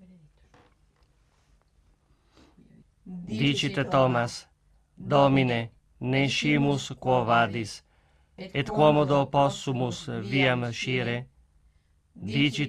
Dicite Thomas, Domine, nescimus quo vadis, et quomodo possumus viam scire? Dicite